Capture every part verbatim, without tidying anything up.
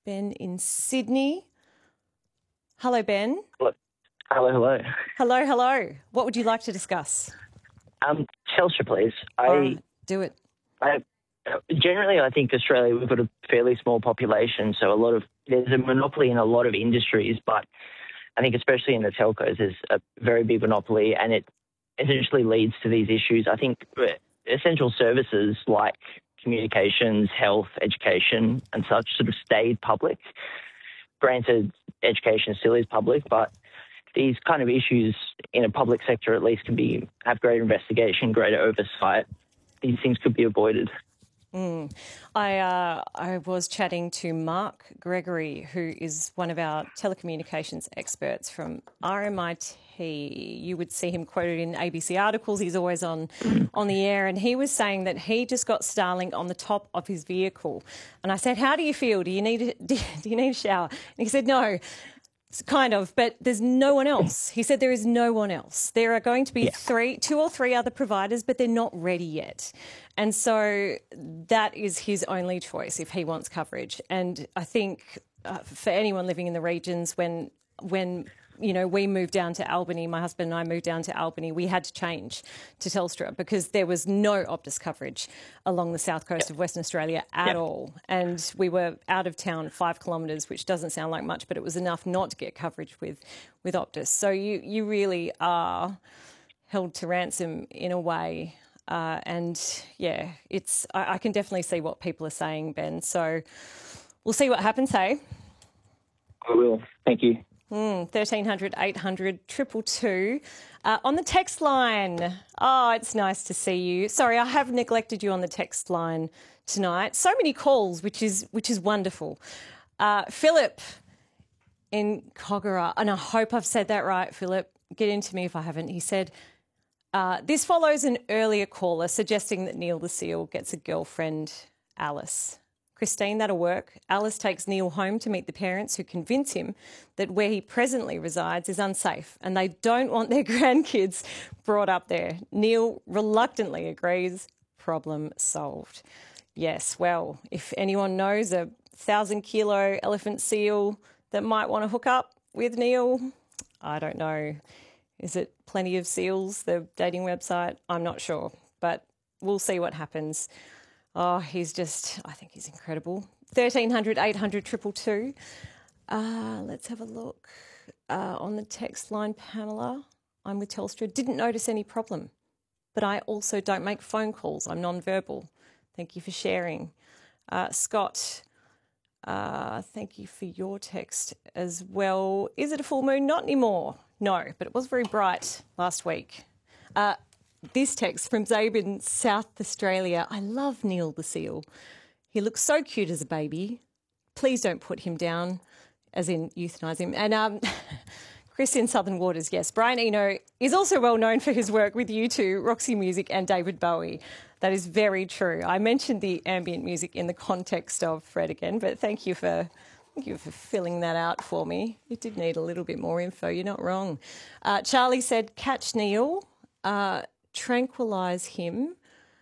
Ben in Sydney. Hello, Ben. Hello, hello. Hello, hello. hello. What would you like to discuss? Um, Telstra, please. I, All right, do it. I generally, I think Australia, we've got a fairly small population, so a lot of there's a monopoly in a lot of industries, but I think especially in the telcos, there's a very big monopoly, and it essentially leads to these issues. I think essential services like communications, health, education, and such sort of stayed public. Granted, education still is public, but these kind of issues in a public sector at least can be have greater investigation, greater oversight. These things could be avoided. Mm. I uh, I was chatting to Mark Gregory, who is one of our telecommunications experts from R M I T. You would see him quoted in A B C articles. He's always on on the air, and he was saying that he just got Starlink on the top of his vehicle. And I said, "How do you feel? Do you need a, do you need a shower?" And he said, "No." Kind of, but there's no one else. He said there is no one else. There are going to be yeah. three, two or three other providers, but they're not ready yet. And so that is his only choice if he wants coverage. And I think uh, for anyone living in the regions, when when you know we moved down to Albany, my husband and I moved down to Albany, we had to change to Telstra because there was no Optus coverage along the south coast of Western Australia at yep. all. And we were out of town five kilometres, which doesn't sound like much, but it was enough not to get coverage with, with Optus. So you, you really are held to ransom in a way. Uh, and, yeah, it's I, I can definitely see what people are saying, Ben. So we'll see what happens, hey? I will. Thank you. Mm, thirteen hundred, eight hundred, two two two. Uh, on the text line. Oh, it's nice to see you. Sorry, I have neglected you on the text line tonight. So many calls, which is which is wonderful. Uh, Philip in Kogarah, and I hope I've said that right, Philip. Get into me if I haven't. He said, uh, this follows an earlier caller suggesting that Neil the Seal gets a girlfriend, Alice. Christine, that'll work. Alice takes Neil home to meet the parents who convince him that where he presently resides is unsafe and they don't want their grandkids brought up there. Neil reluctantly agrees. Problem solved. Yes, well, if anyone knows a thousand kilo elephant seal that might want to hook up with Neil, I don't know. Is it Plenty of Seals, the dating website? I'm not sure, but we'll see what happens. Oh, he's just, I think he's incredible. thirteen hundred, eight hundred, two two two. Uh, let's have a look. Uh, on the text line, Pamela, I'm with Telstra. Didn't notice any problem, but I also don't make phone calls. I'm non-verbal. Thank you for sharing. Uh, Scott, uh, thank you for your text as well. Is it a full moon? Not anymore. No, but it was very bright last week. Uh, This text from Zabe in South Australia. I love Neil the Seal. He looks so cute as a baby. Please don't put him down, as in euthanise him. And um, Chris in Southern Waters, yes. Brian Eno is also well known for his work with U two, Roxy Music and David Bowie. That is very true. I mentioned the ambient music in the context of Fred again, but thank you for... Thank you for filling that out for me. You did need a little bit more info. You're not wrong. Uh, Charlie said, catch Neil. Uh, tranquilise him,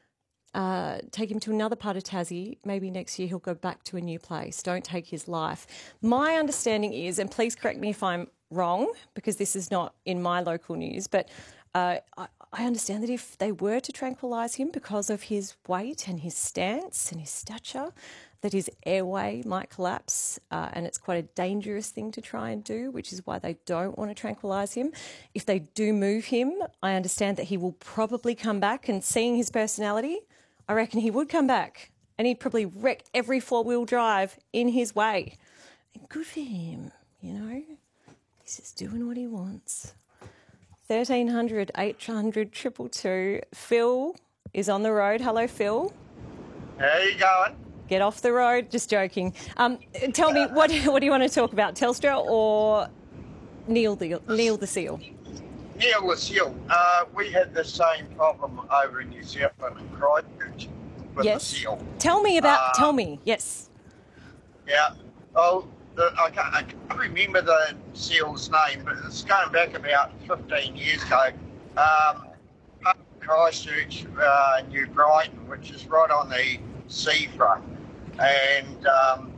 uh, take him to another part of Tassie. Maybe next year he'll go back to a new place. Don't take his life. My understanding is, and please correct me if I'm wrong, because this is not in my local news, but uh, I, I understand that if they were to tranquilise him because of his weight and his stance and his stature, that his airway might collapse, uh, and it's quite a dangerous thing to try and do, which is why they don't want to tranquilise him. If they do move him, I understand that he will probably come back, and seeing his personality, I reckon he would come back and he'd probably wreck every four-wheel drive in his way. And good for him, you know. He's just doing what he wants. thirteen hundred, eight hundred, two two two. Phil is on the road. Hello, Phil. How you going? Get off the road. Just joking. Um, tell me, what what do you want to talk about, Telstra or Neil the Neil the Seal? Neil the Seal. Uh, we had the same problem over in New Zealand in Christchurch with yes. the seal. Tell me about. Uh, tell me. Yes. Yeah. Oh, the, I, can't, I can't remember the seal's name, but it's going back about fifteen years ago. Um, Christchurch, uh, New Brighton, which is right on the seafront. And um,